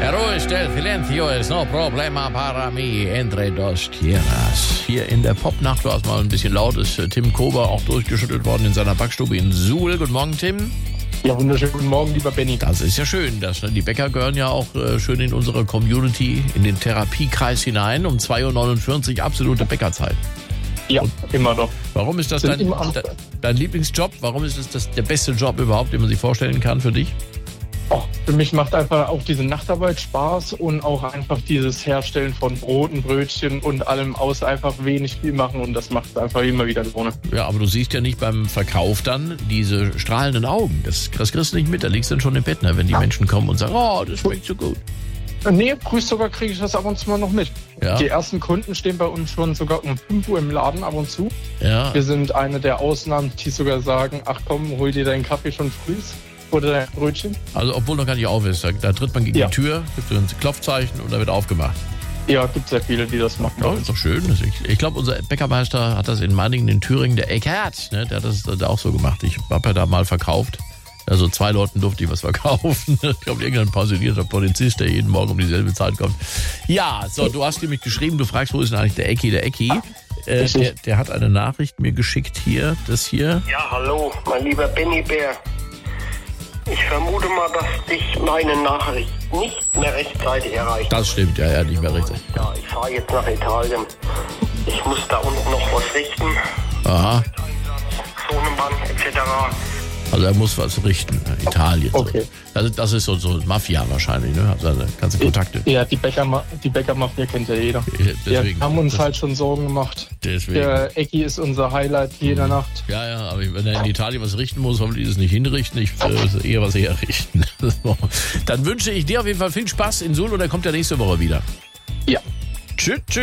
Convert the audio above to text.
Eroes del silencio es no problema para mí entre dos tierras. Hier in der Popnacht war es mal ein bisschen laut, ist Tim Kober auch durchgeschüttelt worden in seiner Backstube in Suhl. Guten Morgen, Tim. Ja, wunderschönen guten Morgen, lieber Benny. Das ist ja schön. Die Bäcker gehören ja auch schön in unsere Community, in den Therapiekreis hinein. Um 2.49 Uhr absolute Bäckerzeit. Ja, immer noch. Warum ist das dein Lieblingsjob? Warum ist das der beste Job überhaupt, den man sich vorstellen kann für dich? Für mich macht einfach auch diese Nachtarbeit Spaß und auch einfach dieses Herstellen von Broten, Brötchen und allem aus einfach wenig viel machen und das macht es einfach immer wieder Laune. Ja, aber du siehst ja nicht beim Verkauf dann diese strahlenden Augen. Das kriegst du nicht mit, da liegst du dann schon im Bett, ne? Wenn die Menschen kommen und sagen, oh, das schmeckt so gut. Nee, sogar kriege ich das ab und zu mal noch mit. Ja. Die ersten Kunden stehen bei uns schon sogar um 5 Uhr im Laden ab und zu. Ja. Wir sind eine der Ausnahmen, die sogar sagen, ach komm, hol dir deinen Kaffee schon früh oder dein Brötchen. Also obwohl noch gar nicht auf ist, da tritt man gegen die Tür, gibt so ein Klopfzeichen und da wird aufgemacht. Ja, gibt sehr viele, die das machen. Ja, ist doch schön. Ich glaube, unser Bäckermeister hat das in Meiningen, in Thüringen, der Eckert, ne, der hat das da auch so gemacht. Ich habe ja da mal verkauft. Also 2 Leuten durfte ich was verkaufen. Ich glaube, irgendein pensionierter Polizist, der jeden Morgen um dieselbe Zeit kommt. Ja, so, du hast nämlich geschrieben, du fragst, wo ist denn eigentlich der Ecki? Der Ecki, der hat eine Nachricht mir geschickt hier, das hier. Ja, hallo, mein lieber Benny Bär. Ich vermute mal, dass dich meine Nachricht nicht mehr rechtzeitig erreicht. Das stimmt, ja, nicht mehr richtig. Ja, ich fahre jetzt nach Italien. Ich muss da unten noch was richten. Aha. Sohnemann etc. Also er muss was richten, Italien. Okay. So. Das ist so Mafia wahrscheinlich, ne? Hat seine ganzen Kontakte. Ja, die Bäckermafia kennt ja jeder. Deswegen, wir haben uns halt schon Sorgen gemacht. Deswegen. Der Ecki ist unser Highlight jeder Nacht. Ja, aber wenn er in Italien was richten muss, hoffentlich es nicht hinrichten. Ich eher was herrichten. Dann wünsche ich dir auf jeden Fall viel Spaß in Suhl und er kommt ja nächste Woche wieder. Ja. Tschüss.